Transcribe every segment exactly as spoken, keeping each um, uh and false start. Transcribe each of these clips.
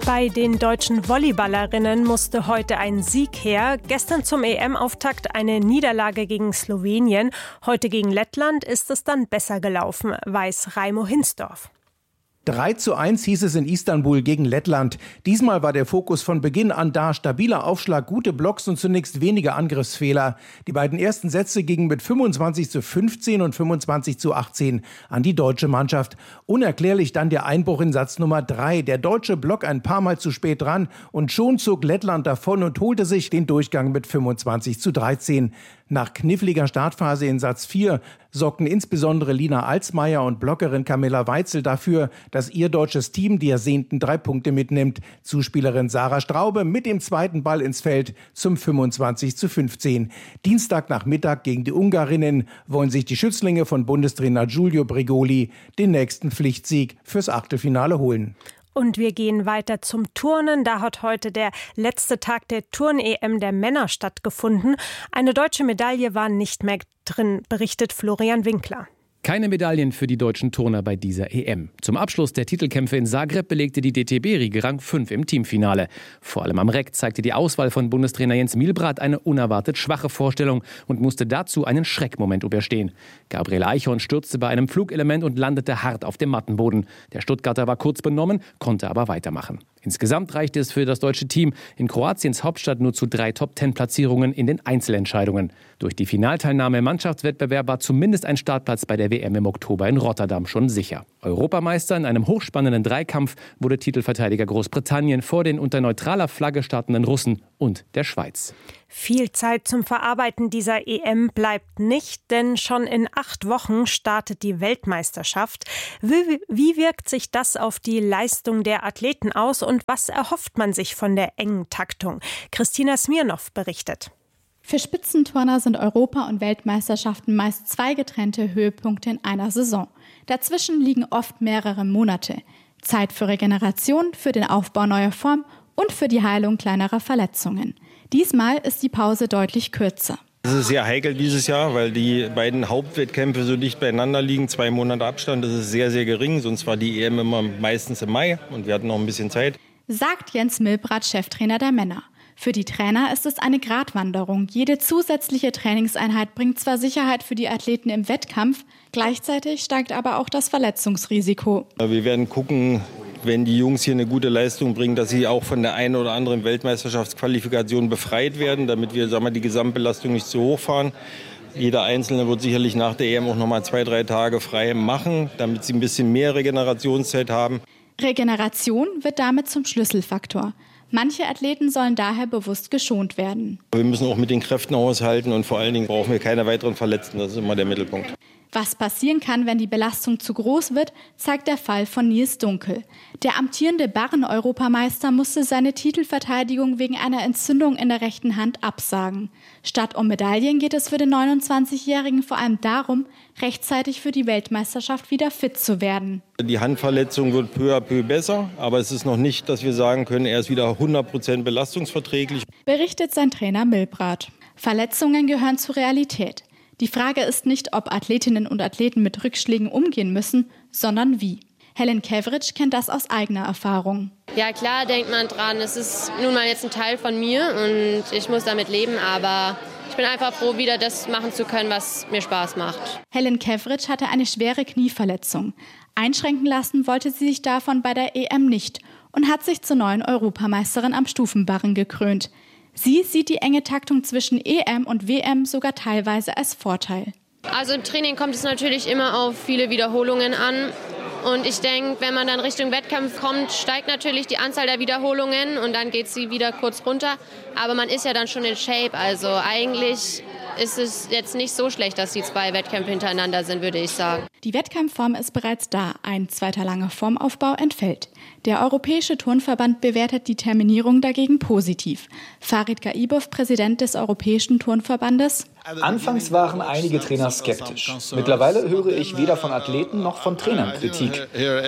Bei den deutschen Volleyballerinnen musste heute ein Sieg her. Gestern zum E M-Auftakt eine Niederlage gegen Slowenien. Heute gegen Lettland ist es dann besser gelaufen, weiß Raimo Hinsdorf. drei zu eins hieß es in Istanbul gegen Lettland. Diesmal war der Fokus von Beginn an da. Stabiler Aufschlag, gute Blocks und zunächst wenige Angriffsfehler. Die beiden ersten Sätze gingen mit fünfundzwanzig zu fünfzehn und fünfundzwanzig zu achtzehn an die deutsche Mannschaft. Unerklärlich dann der Einbruch in Satz Nummer drei. Der deutsche Block ein paar Mal zu spät dran und schon zog Lettland davon und holte sich den Durchgang mit fünfundzwanzig zu dreizehn. Nach kniffliger Startphase in Satz vier sorgten insbesondere Lina Alsmeier und Blockerin Camilla Weitzel dafür, dass ihr deutsches Team die ersehnten drei Punkte mitnimmt. Zuspielerin Sarah Straube mit dem zweiten Ball ins Feld zum fünfundzwanzig zu fünfzehn. Dienstagnachmittag gegen die Ungarinnen wollen sich die Schützlinge von Bundestrainer Giulio Brigoli den nächsten Pflichtsieg fürs Achtelfinale holen. Und wir gehen weiter zum Turnen. Da hat heute der letzte Tag der Turn-E M der Männer stattgefunden. Eine deutsche Medaille war nicht mehr drin, berichtet Florian Winkler. Keine Medaillen für die deutschen Turner bei dieser E M. Zum Abschluss der Titelkämpfe in Zagreb belegte die D T B-Riege Rang fünf im Teamfinale. Vor allem am Reck zeigte die Auswahl von Bundestrainer Jens Mielbrath eine unerwartet schwache Vorstellung und musste dazu einen Schreckmoment überstehen. Gabriel Eichhorn stürzte bei einem Flugelement und landete hart auf dem Mattenboden. Der Stuttgarter war kurz benommen, konnte aber weitermachen. Insgesamt reichte es für das deutsche Team in Kroatiens Hauptstadt nur zu drei Top-Ten-Platzierungen in den Einzelentscheidungen. Durch die Finalteilnahme im Mannschaftswettbewerb war zumindest ein Startplatz bei der W M im Oktober in Rotterdam schon sicher. Europameister in einem hochspannenden Dreikampf wurde Titelverteidiger Großbritannien vor den unter neutraler Flagge startenden Russen und der Schweiz. Viel Zeit zum Verarbeiten dieser E M bleibt nicht, denn schon in acht Wochen startet die Weltmeisterschaft. Wie, wie wirkt sich das auf die Leistung der Athleten aus und was erhofft man sich von der engen Taktung? Christina Smirnow berichtet. Für Spitzenturner sind Europa- und Weltmeisterschaften meist zwei getrennte Höhepunkte in einer Saison. Dazwischen liegen oft mehrere Monate. Zeit für Regeneration, für den Aufbau neuer Form und für die Heilung kleinerer Verletzungen. Diesmal ist die Pause deutlich kürzer. Es ist sehr heikel dieses Jahr, weil die beiden Hauptwettkämpfe so dicht beieinander liegen. Zwei Monate Abstand, das ist sehr, sehr gering. Sonst war die E M immer meistens im Mai und wir hatten noch ein bisschen Zeit. Sagt Jens Mielbrath, Cheftrainer der Männer. Für die Trainer ist es eine Gratwanderung. Jede zusätzliche Trainingseinheit bringt zwar Sicherheit für die Athleten im Wettkampf, gleichzeitig steigt aber auch das Verletzungsrisiko. Wir werden gucken, wenn die Jungs hier eine gute Leistung bringen, dass sie auch von der einen oder anderen Weltmeisterschaftsqualifikation befreit werden, damit wir, sagen wir, die Gesamtbelastung nicht zu hoch fahren. Jeder Einzelne wird sicherlich nach der E M auch noch mal zwei, drei Tage frei machen, damit sie ein bisschen mehr Regenerationszeit haben. Regeneration wird damit zum Schlüsselfaktor. Manche Athleten sollen daher bewusst geschont werden. Wir müssen auch mit den Kräften haushalten und vor allen Dingen brauchen wir keine weiteren Verletzten. Das ist immer der Mittelpunkt. Was passieren kann, wenn die Belastung zu groß wird, zeigt der Fall von Nils Dunkel. Der amtierende Barren-Europameister musste seine Titelverteidigung wegen einer Entzündung in der rechten Hand absagen. Statt um Medaillen geht es für den neunundzwanzigjährigen vor allem darum, rechtzeitig für die Weltmeisterschaft wieder fit zu werden. Die Handverletzung wird peu à peu besser, aber es ist noch nicht, dass wir sagen können, er ist wieder hundert Prozent belastungsverträglich. Berichtet sein Trainer Mielbrath. Verletzungen gehören zur Realität. Die Frage ist nicht, ob Athletinnen und Athleten mit Rückschlägen umgehen müssen, sondern wie. Helen Kevric kennt das aus eigener Erfahrung. Ja, klar denkt man dran, es ist nun mal jetzt ein Teil von mir und ich muss damit leben, aber ich bin einfach froh, wieder das machen zu können, was mir Spaß macht. Helen Kevric hatte eine schwere Knieverletzung. Einschränken lassen wollte sie sich davon bei der E M nicht und hat sich zur neuen Europameisterin am Stufenbarren gekrönt. Sie sieht die enge Taktung zwischen E M und W M sogar teilweise als Vorteil. Also im Training kommt es natürlich immer auf viele Wiederholungen an. Und ich denke, wenn man dann Richtung Wettkampf kommt, steigt natürlich die Anzahl der Wiederholungen und dann geht sie wieder kurz runter. Aber man ist ja dann schon in Shape. Also eigentlich ist es jetzt nicht so schlecht, dass die zwei Wettkämpfe hintereinander sind, würde ich sagen. Die Wettkampfform ist bereits da. Ein zweiter langer Formaufbau entfällt. Der Europäische Turnverband bewertet die Terminierung dagegen positiv. Farid Gaibov, Präsident des Europäischen Turnverbandes: Anfangs waren einige Trainer skeptisch. Mittlerweile höre ich weder von Athleten noch von Trainern Kritik.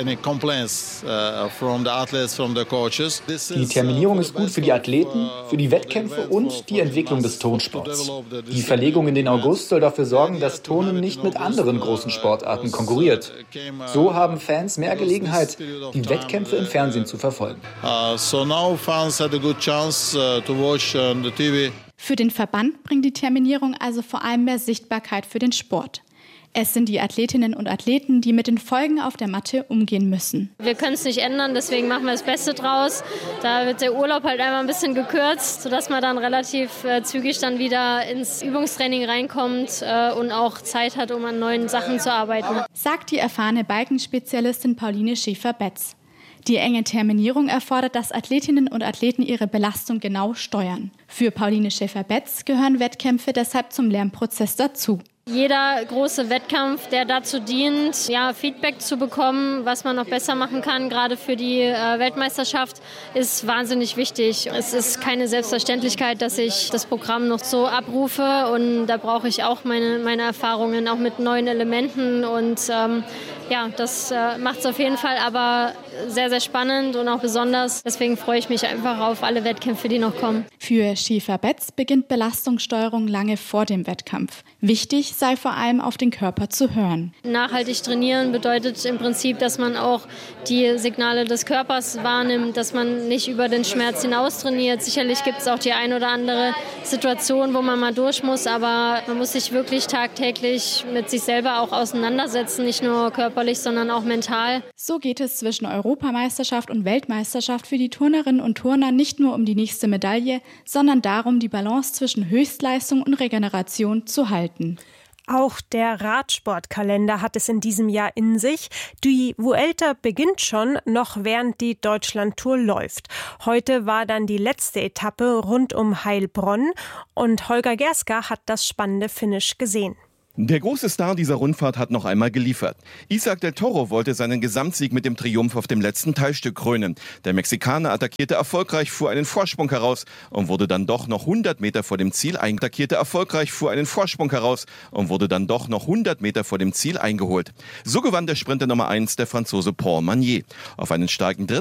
Die Terminierung ist gut für die Athleten, für die Wettkämpfe und die Entwicklung des Turnsports. Die Verlegung in den August soll dafür sorgen, dass Turnen nicht mit anderen großen Sportarten Sportarten konkurriert. So haben Fans mehr Gelegenheit, die Wettkämpfe im Fernsehen zu verfolgen. Für den Verband bringt die Terminierung also vor allem mehr Sichtbarkeit für den Sport. Es sind die Athletinnen und Athleten, die mit den Folgen auf der Matte umgehen müssen. Wir können es nicht ändern, deswegen machen wir das Beste draus. Da wird der Urlaub halt einmal ein bisschen gekürzt, sodass man dann relativ äh, zügig dann wieder ins Übungstraining reinkommt äh, und auch Zeit hat, um an neuen Sachen zu arbeiten. Sagt die erfahrene Balkenspezialistin Pauline Schäfer-Betz. Die enge Terminierung erfordert, dass Athletinnen und Athleten ihre Belastung genau steuern. Für Pauline Schäfer-Betz gehören Wettkämpfe deshalb zum Lernprozess dazu. Jeder große Wettkampf, der dazu dient, ja, Feedback zu bekommen, was man noch besser machen kann, gerade für die äh, Weltmeisterschaft, ist wahnsinnig wichtig. Es ist keine Selbstverständlichkeit, dass ich das Programm noch so abrufe, und da brauche ich auch meine, meine Erfahrungen, auch mit neuen Elementen, und ähm, ja, das äh, macht es auf jeden Fall aber sehr, sehr spannend und auch besonders. Deswegen freue ich mich einfach auf alle Wettkämpfe, die noch kommen. Für Schäfer-Betz beginnt Belastungssteuerung lange vor dem Wettkampf. Wichtig sei vor allem, auf den Körper zu hören. Nachhaltig trainieren bedeutet im Prinzip, dass man auch die Signale des Körpers wahrnimmt, dass man nicht über den Schmerz hinaus trainiert. Sicherlich gibt es auch die ein oder andere Situation, wo man mal durch muss, aber man muss sich wirklich tagtäglich mit sich selber auch auseinandersetzen, nicht nur körperlich, sondern auch mental. So geht es zwischen Europameisterschaft und Weltmeisterschaft für die Turnerinnen und Turner nicht nur um die nächste Medaille, sondern darum, die Balance zwischen Höchstleistung und Regeneration zu halten. Auch der Radsportkalender hat es in diesem Jahr in sich. Die Vuelta beginnt schon, noch während die Deutschlandtour läuft. Heute war dann die letzte Etappe rund um Heilbronn, und Holger Gerska hat das spannende Finish gesehen. Der große Star dieser Rundfahrt hat noch einmal geliefert. Isaac del Toro wollte seinen Gesamtsieg mit dem Triumph auf dem letzten Teilstück krönen. Der Mexikaner attackierte erfolgreich, fuhr einen Vorsprung heraus und wurde dann doch noch hundert Meter vor dem Ziel attackierte erfolgreich, fuhr einen Vorsprung heraus und wurde dann doch noch hundert Meter vor dem Ziel eingeholt. So gewann der Sprinter Nummer eins, der Franzose Paul Magnier. Auf einen starken dritten